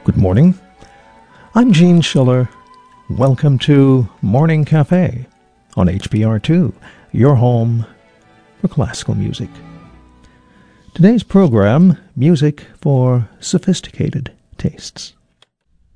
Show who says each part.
Speaker 1: Good morning. I'm Gene Schiller. Welcome to Morning Cafe on HPR2, your home for classical music. Today's program, music for sophisticated tastes.